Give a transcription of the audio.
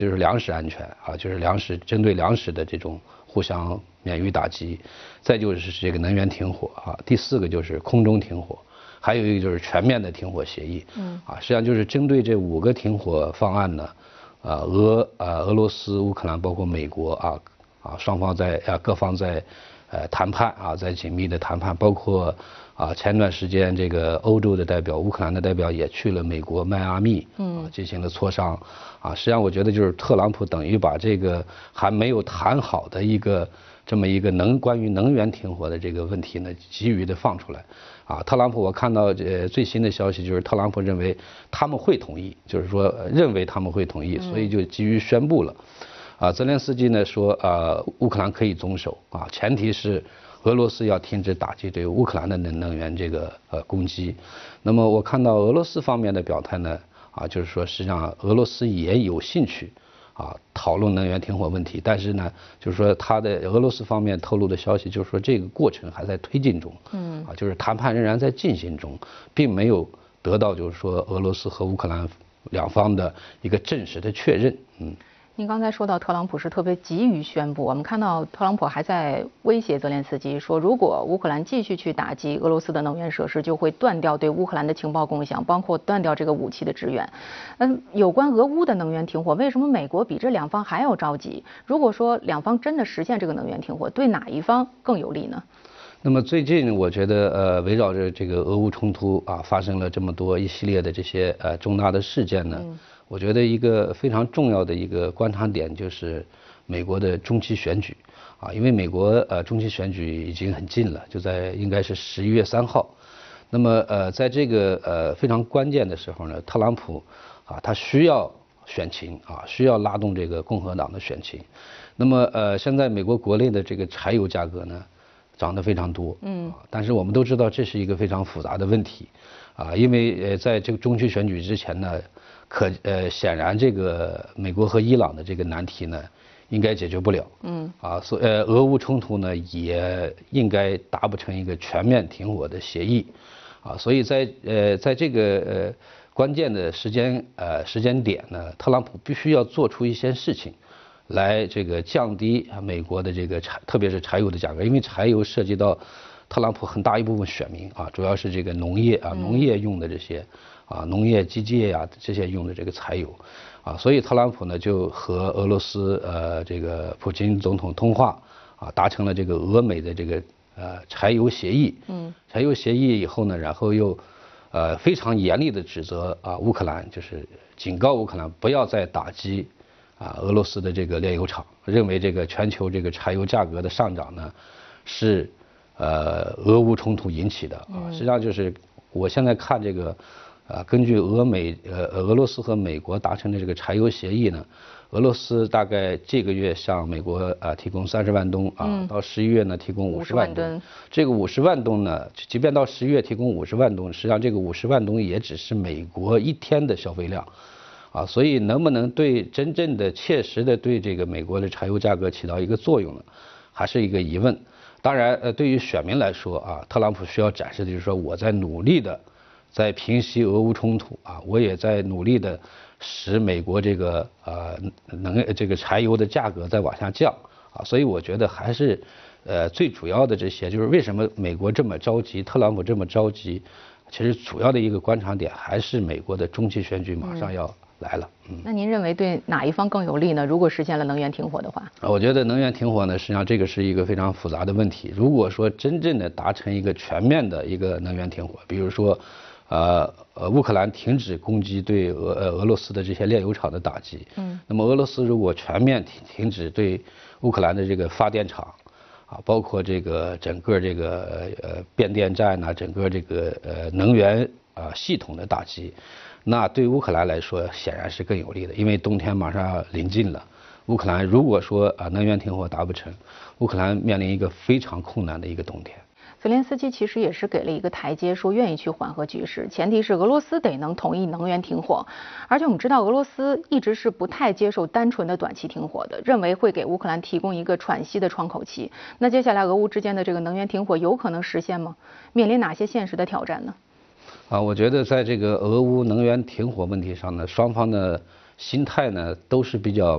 就是粮食安全啊，就是针对粮食的这种互相免于打击，再就是这个能源停火啊，第4个就是空中停火，还有一个就是全面的停火协议。实际上就是针对这5个停火方案呢，俄罗斯、乌克兰包括美国双方各方在谈判在紧密的谈判，包括前段时间这个欧洲的代表、乌克兰的代表也去了美国迈阿密进行了磋商实际上我觉得就是特朗普等于把这个还没有谈好的这么一个关于能源停火的这个问题呢，急于的放出来特朗普我看到最新的消息就是特朗普认为他们会同意，就是说认为他们会同意，所以就急于宣布了。泽连斯基呢说乌克兰可以松手前提是俄罗斯要停止打击对乌克兰的能源这个攻击。那么我看到俄罗斯方面的表态呢就是说实际上俄罗斯也有兴趣讨论能源停火问题，但是呢就是说俄罗斯方面透露的消息就是说这个过程还在推进中就是谈判仍然在进行中，并没有得到就是说俄罗斯和乌克兰两方的一个正式的确认。 您刚才说到特朗普是特别急于宣布，我们看到特朗普还在威胁泽连斯基说，如果乌克兰继续去打击俄罗斯的能源设施，就会断掉对乌克兰的情报共享，包括断掉这个武器的支援。有关俄乌的能源停火，为什么美国比这两方还要着急？如果说两方真的实现这个能源停火，对哪一方更有利呢？ 那么最近我觉得围绕着这个俄乌冲突发生了这么多一系列的这些重大的事件呢。我觉得一个非常重要的一个观察点就是美国的中期选举因为美国中期选举已经很近了，就在应该是11月3号。那么在这个非常关键的时候呢，特朗普他需要选情需要拉动这个共和党的选情。那么现在美国国内的这个柴油价格呢涨得非常多但是我们都知道这是一个非常复杂的问题因为在这个中期选举之前呢。显然这个美国和伊朗的这个难题呢，应该解决不了。俄乌冲突呢，也应该达不成一个全面停火的协议。所以在这个关键的时间点呢，特朗普必须要做出一些事情，来这个降低美国的这个特别是柴油的价格，因为柴油涉及到特朗普很大一部分选民主要是这个农业农业用的这些。农业机械这些用的这个柴油所以特朗普呢就和俄罗斯这个普京总统通话达成了这个俄美的这个柴油协议。柴油协议以后呢，然后又非常严厉的指责乌克兰，就是警告乌克兰不要再打击俄罗斯的这个炼油厂，认为这个全球这个柴油价格的上涨呢是俄乌冲突引起的实际上就是我现在看这个。根据俄罗斯和美国达成的这个柴油协议呢，俄罗斯大概这个月向美国提供30万吨到11月呢提供50万吨。这个50万吨呢，即便到11月提供50万吨，实际上这个50万吨也只是美国1天的消费量所以能不能真正的切实的对这个美国的柴油价格起到一个作用呢，还是一个疑问。当然对于选民来说特朗普需要展示的就是说我在努力的。在平息俄乌冲突我也在努力的使美国这个这个柴油的价格再往下降所以我觉得还是最主要的这些就是为什么美国这么着急，特朗普这么着急，其实主要的一个观察点还是美国的中期选举马上要来了。 那您认为对哪一方更有利呢？如果实现了能源停火的话？ 我觉得能源停火呢，实际上这个是一个非常复杂的问题。如果说真正的达成一个全面的一个能源停火，比如说。乌克兰停止攻击对俄罗斯的这些炼油厂的打击，那么俄罗斯如果全面停止对乌克兰的这个发电厂包括这个整个这个变电站整个这个能源系统的打击，那对乌克兰来说显然是更有利的，因为冬天马上要临近了。乌克兰如果说能源停火达不成，乌克兰面临一个非常困难的一个冬天。 泽连斯基其实也是给了一个台阶，说愿意去缓和局势，前提是俄罗斯得能同意能源停火。而且我们知道俄罗斯一直是不太接受单纯的短期停火的，认为会给乌克兰提供一个喘息的窗口期。那接下来俄乌之间的这个能源停火有可能实现吗？面临哪些现实的挑战呢？ 我觉得在这个俄乌能源停火问题上呢，双方的心态呢都是比较